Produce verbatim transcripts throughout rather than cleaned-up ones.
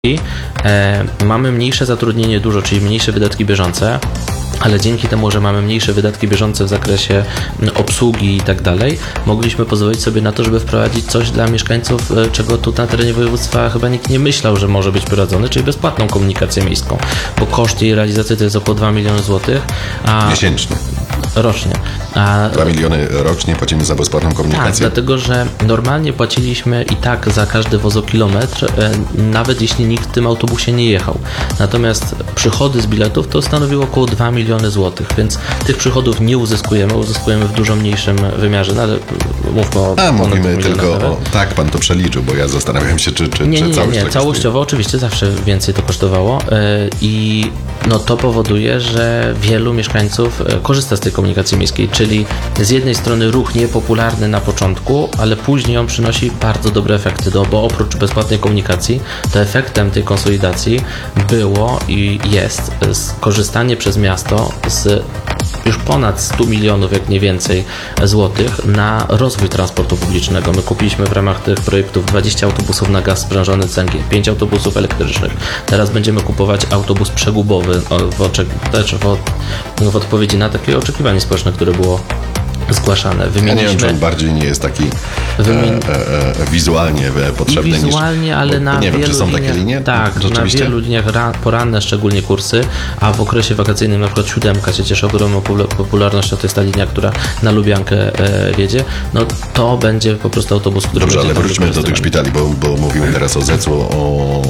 e, mamy mniejsze zatrudnienie dużo, czyli mniejsze wydatki bieżące, ale dzięki temu, że mamy mniejsze wydatki bieżące w zakresie obsługi i tak dalej, mogliśmy pozwolić sobie na to, żeby wprowadzić coś dla mieszkańców, czego tu na terenie województwa chyba nikt nie myślał, że może być prowadzone, czyli bezpłatną komunikację miejską, bo koszt jej realizacji to jest około dwa miliony złotych. A miesięcznie. Rocznie. A dwa miliony rocznie płacimy za bezpłatną komunikację? Tak, dlatego, że normalnie płaciliśmy i tak za każdy wozokilometr, nawet jeśli nikt w tym autobusie nie jechał. Natomiast przychody z biletów to stanowiło około dwa miliony złotych, więc tych przychodów nie uzyskujemy, uzyskujemy w dużo mniejszym wymiarze, no ale mówmy o... A, mówimy tylko o... Tak, pan to przeliczył, bo ja zastanawiam się, czy, czy, nie, czy nie, całość nie, nie. Całościowo oczywiście zawsze więcej to kosztowało i no to powoduje, że wielu mieszkańców korzysta z tej komunikacji miejskiej, czyli z jednej strony ruch niepopularny na początku, ale później on przynosi bardzo dobre efekty, bo oprócz bezpłatnej komunikacji, to efektem tej konsolidacji było i jest skorzystanie przez miasto z już ponad stu milionów, jak nie więcej, złotych na rozwój transportu publicznego. My kupiliśmy w ramach tych projektów dwadzieścia autobusów na gaz sprzężony cęgiel, pięć autobusów elektrycznych. Teraz będziemy kupować autobus przegubowy w, też w, w odpowiedzi na takie oczekiwanie społeczne, które było zgłaszane. Ja nie wiem, czy on bardziej nie jest taki Wymień... e, e, e, wizualnie potrzebny niż... Wizualnie, ale bo, na nie wielu wiem, czy są liniach, takie linie? Tak, na wielu liniach poranne szczególnie kursy, a w okresie wakacyjnym na przykład siódemka się cieszy ogromną popularnością, to jest ta linia, która na Lubiankę e, wiedzie, no to będzie po prostu autobus, który Dobrze, będzie ale wróćmy do tych szpitali, bo, bo mówimy teraz o zecu, o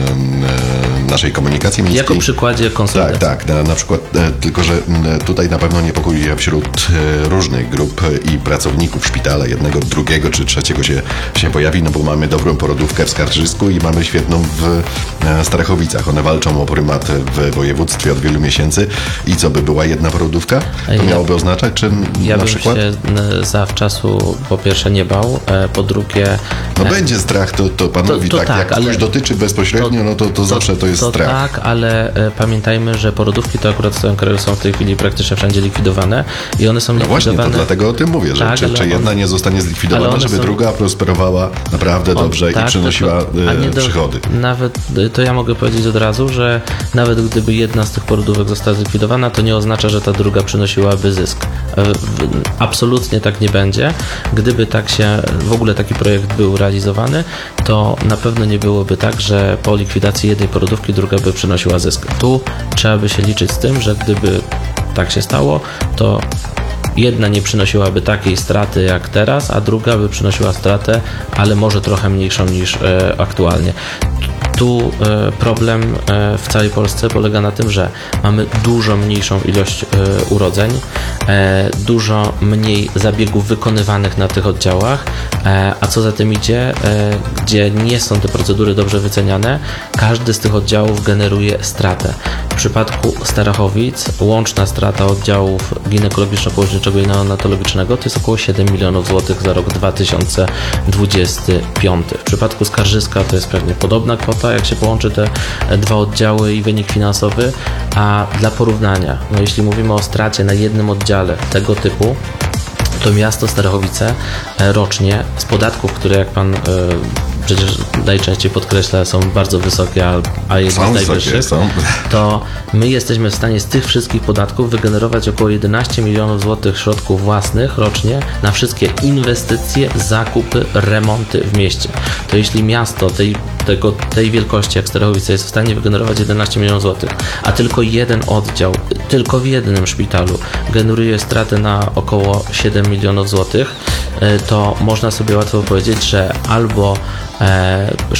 e, naszej komunikacji miejskiej. Jako przykładzie konsolidacji. Tak, tak, na, na przykład, e, tylko że tutaj na pewno niepokoi wśród e, różnych grup i pracowników szpitala, jednego, drugiego czy trzeciego się, się pojawi, no bo mamy dobrą porodówkę w Skarżysku i mamy świetną w e, Starachowicach. One walczą o prymat w województwie od wielu miesięcy i co, by była jedna porodówka? To ja, miałoby oznaczać, czy ja na bym przykład? się zawczasu po pierwsze nie bał, po drugie... No będzie strach, to, to panowi to, to tak, tak, jak ale ktoś dotyczy bezpośrednio, to, no to, to, to zawsze to jest to strach. Tak, ale e, pamiętajmy, że porodówki to akurat w swoim kraju są w tej chwili praktycznie wszędzie likwidowane i one są no likwidowane... No właśnie, to dlatego o tym mówię, że tak, czy, czy jedna on... nie zostanie zlikwidowana, żeby są... druga prosperowała naprawdę on, dobrze tak, i przynosiła to, to, przychody. Do, nawet, to ja mogę powiedzieć od razu, że nawet gdyby jedna z tych porodówek została zlikwidowana, to nie oznacza, że ta druga przynosiłaby zysk. Absolutnie tak nie będzie. Gdyby tak się, w ogóle taki projekt był realizowany, to na pewno nie byłoby tak, że po likwidacji jednej porodówki druga by przynosiła zysk. Tu trzeba by się liczyć z tym, że gdyby tak się stało, to jedna nie przynosiłaby takiej straty jak teraz, a druga by przynosiła stratę, ale może trochę mniejszą niż e, aktualnie. Tu e, problem e, w całej Polsce polega na tym, że mamy dużo mniejszą ilość e, urodzeń, e, dużo mniej zabiegów wykonywanych na tych oddziałach, e, a co za tym idzie, e, gdzie nie są te procedury dobrze wyceniane, każdy z tych oddziałów generuje stratę. W przypadku Starachowic łączna strata oddziałów ginekologiczno-położniczego i neonatologicznego to jest około siedem milionów złotych za rok dwa tysiące dwudziesty piąty. W przypadku Skarżyska to jest pewnie podobna kwota, jak się połączy te dwa oddziały i wynik finansowy, a dla porównania, no jeśli mówimy o stracie na jednym oddziale tego typu, to miasto Starachowice rocznie z podatków, które jak pan przecież najczęściej podkreśla, są bardzo wysokie, a jedne z najwyższych, to my jesteśmy w stanie z tych wszystkich podatków wygenerować około jedenaście milionów złotych środków własnych rocznie na wszystkie inwestycje, zakupy, remonty w mieście. To jeśli miasto tej, tego, tej wielkości jak Starachowice jest w stanie wygenerować jedenaście milionów złotych, a tylko jeden oddział, tylko w jednym szpitalu generuje stratę na około siedem milionów złotych, to można sobie łatwo powiedzieć, że albo